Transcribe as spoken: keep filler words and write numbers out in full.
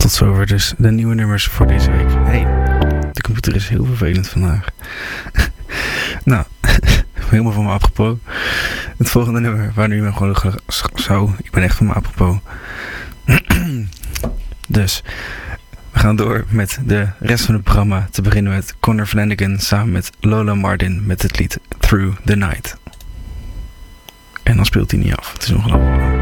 tot zover dus de nieuwe nummers voor deze week. Hey, de computer is heel vervelend vandaag. Nou, helemaal van me apropos. Het volgende nummer, waar nu ben gewoon zo. Ik ben echt van me apropos. Dus, we gaan door met de rest van het programma. Te beginnen met Connor Flanagan samen met Lola Martin met het lied Through the Night. En dan speelt hij niet af. Het is ongelooflijk.